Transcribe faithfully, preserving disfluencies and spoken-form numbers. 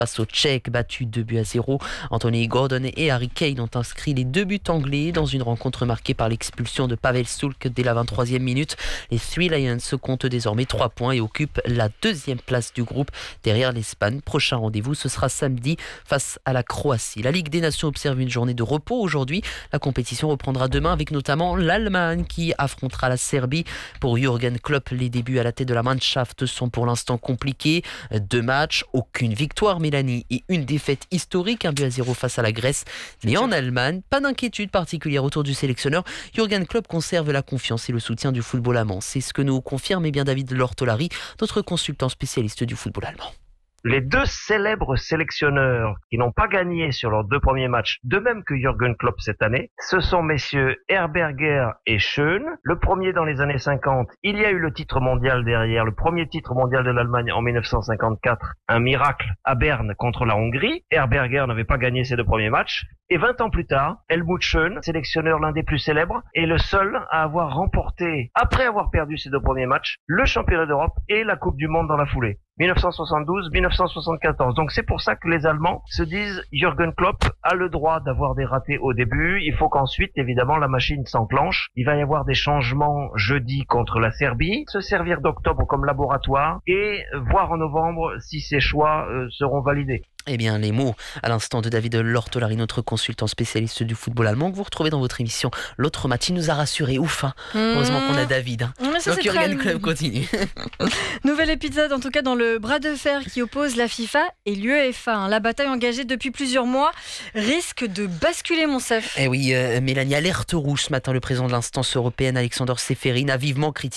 face aux Tchèques, battus deux buts à zéro. Anthony Gordon et Harry Kane ont inscrit les deux buts anglais dans une rencontre marquée par l'expulsion de Pavel Sulk dès la vingt-troisième minute. Les Three Lions comptent désormais trois points et occupent la deuxième place du groupe derrière l'Espagne. Prochain rendez-vous, ce sera samedi face à la Croatie. La Ligue des Nations observe une journée de repos aujourd'hui. La compétition reprendra demain avec notamment l'Allemagne qui affrontera la Serbie. Pour Jürgen Klopp, les débuts à la tête de la Mannschaft sont pour l'instant compliqués. Deux matchs, aucune victoire, Mélanie, et une défaite historique, un but à zéro face à la Grèce. Mais en Allemagne, pas d'inquiétude particulière autour du sélectionneur. Jürgen Klopp conserve la confiance et le soutien du football allemand. C'est ce que nous confirme eh bien David Lortolari, notre consultant spécialiste du football allemand. Les deux célèbres sélectionneurs qui n'ont pas gagné sur leurs deux premiers matchs, de même que Jürgen Klopp cette année, ce sont messieurs Herberger et Schön. Le premier dans les années cinquante, il y a eu le titre mondial derrière, le premier titre mondial de l'Allemagne en dix-neuf cent cinquante-quatre, un miracle à Berne contre la Hongrie. Herberger n'avait pas gagné ses deux premiers matchs. Et vingt ans plus tard, Helmut Schön, sélectionneur l'un des plus célèbres, est le seul à avoir remporté, après avoir perdu ses deux premiers matchs, le championnat d'Europe et la Coupe du Monde dans la foulée. dix-neuf cent soixante-douze dix-neuf cent soixante-quatorze. Donc c'est pour ça que les Allemands se disent Jürgen Klopp a le droit d'avoir des ratés au début. Il faut qu'ensuite, évidemment, la machine s'enclenche. Il va y avoir des changements jeudi contre la Serbie, se servir d'octobre comme laboratoire et voir en novembre si ces choix euh, seront validés. Eh bien, les mots à l'instant de David Lortolari, notre consultant spécialiste du football allemand, que vous retrouvez dans votre émission L'autre match. Il nous a rassuré, ouf, hein. Mmh. Heureusement qu'on a David. Hein. Mmh, ça, donc Jürgen Klopp continue. Nouvel épisode, en tout cas, dans le bras de fer qui oppose la FIFA et l'UEFA. La bataille engagée depuis plusieurs mois risque de basculer, Monsef. Eh oui, euh, Mélanie, alerte rouge ce matin. Le président de l'instance européenne, Alexander Seferin, a vivement critiqué